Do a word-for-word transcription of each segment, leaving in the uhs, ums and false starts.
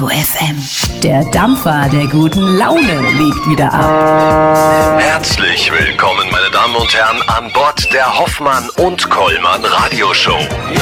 Ego F M. Der Dampfer der guten Laune legt wieder ab. Herzlich willkommen, meine Damen und Herren, an Bord der Hoffmann und Kollmann Radioshow.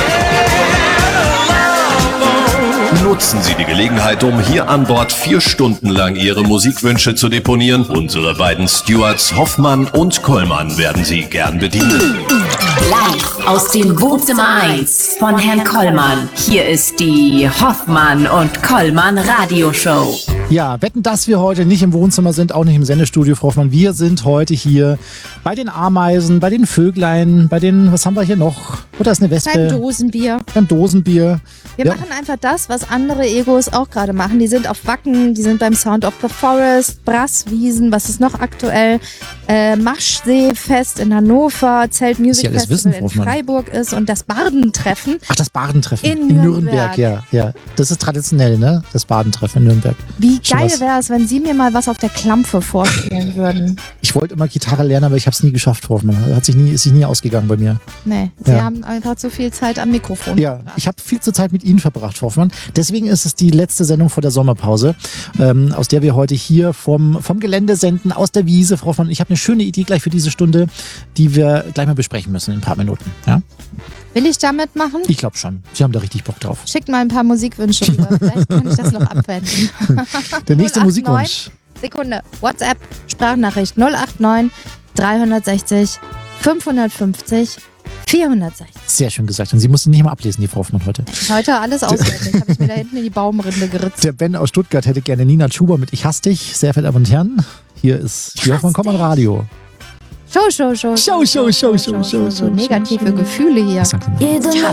Nutzen Sie die Gelegenheit, um hier an Bord vier Stunden lang Ihre Musikwünsche zu deponieren. Unsere beiden Stewards Hoffmann und Kollmann werden Sie gern bedienen. Live aus dem Wohnzimmer eins von Herrn Kollmann. Hier ist die Hoffmann und Kollmann Radioshow. Ja, wetten, dass wir heute nicht im Wohnzimmer sind, auch nicht im Sendestudio, Frau Hoffmann. Wir sind heute hier bei den Ameisen, bei den Vöglein, bei den, was haben wir hier noch? Oder ist eine Wespe? Beim Dosenbier. Beim Dosenbier. Wir ja. machen einfach das, was andere Egos auch gerade machen. Die sind auf Wacken, die sind beim Sound of the Forest, Brasswiesen, was ist noch aktuell? Äh, Maschseefest in Hannover, Zelt Music alles Festival wissen, in Freiburg ist und das Bardentreffen. Ach, das Badentreffen in, in Nürnberg. Nürnberg, ja, ja. Das ist traditionell, ne? Das Badentreffen in Nürnberg. Wie Schon geil was. wäre es, wenn Sie mir mal was auf der Klampfe vorspielen würden? Ich wollte immer Gitarre lernen, aber ich habe es nie geschafft, Frau Hoffmann. Hat sich nie, ist sich nie ausgegangen bei mir. Nee, Sie Ja. haben einfach zu viel Zeit am Mikrofon. Ja, ich habe viel zu Zeit mit Ihnen verbracht, Frau Hoffmann. Deswegen ist es die letzte Sendung vor der Sommerpause, ähm, aus der wir heute hier vom, vom Gelände senden, aus der Wiese, Frau Hoffmann. Ich habe eine schöne Idee gleich für diese Stunde, die wir gleich mal besprechen müssen in ein paar Minuten. Ja? Will ich da mitmachen? Ich glaube schon. Sie haben da richtig Bock drauf. Schickt mal ein paar Musikwünsche rüber. Vielleicht kann ich das noch abwenden. Der nächste null acht neun Musikwunsch. Sekunde. WhatsApp, Sprachnachricht null acht neun dreihundertsechzig fünfhundertfünfzig vierhundertsechzig. Sehr schön gesagt. Und Sie mussten nicht mal ablesen, die Frau Hoffmann heute. Heute alles auswendig. Habe ich mir da hinten in die Baumrinde geritzt. Der Ben aus Stuttgart hätte gerne Nina Schuber mit Ich hasse dich. Sehr verehrte Damen und Herren, hier ist die Hoffmann Kollmann Radio. Show, Show, Show. Show, Show, Show, Show, Show, Show. Negative Gefühle hier. Was sagt denn?